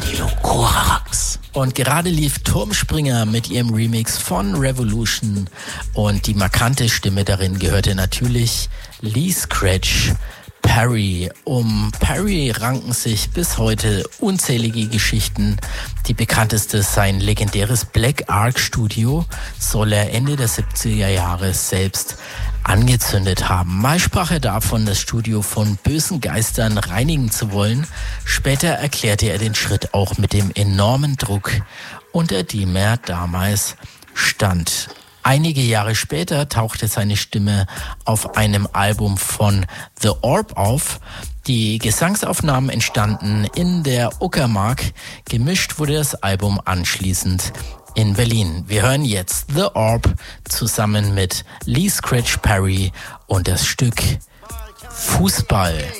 Radio Korax. Und gerade lief Turmspringer mit ihrem Remix von Revolution und die markante Stimme darin gehörte natürlich Lee Scratch Perry. Um Perry ranken sich bis heute unzählige Geschichten. Die bekannteste ist sein legendäres Black Ark Studio, soll er Ende der 70er Jahre selbst angezündet haben. Mal sprach er davon, das Studio von bösen Geistern reinigen zu wollen. Später erklärte er den Schritt auch mit dem enormen Druck, unter dem er damals stand. Einige Jahre später tauchte seine Stimme auf einem Album von The Orb auf. Die Gesangsaufnahmen entstanden in der Uckermark. Gemischt wurde das Album anschließend in Berlin. Wir hören jetzt The Orb zusammen mit Lee Scratch Perry und das Stück Fußball.